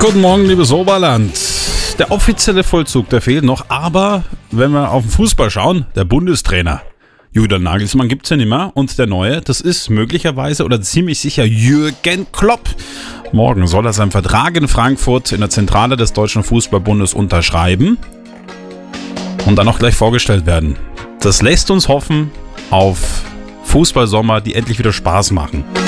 Guten Morgen, liebes Oberland. Der offizielle Vollzug, der fehlt noch, aber wenn wir auf den Fußball schauen, der Bundestrainer. Julian Nagelsmann gibt's ja nicht mehr und der Neue, das ist möglicherweise oder ziemlich sicher Jürgen Klopp. Morgen soll er seinen Vertrag in Frankfurt in der Zentrale des Deutschen Fußballbundes unterschreiben und dann auch gleich vorgestellt werden. Das lässt uns hoffen auf Fußballsommer, die endlich wieder Spaß machen.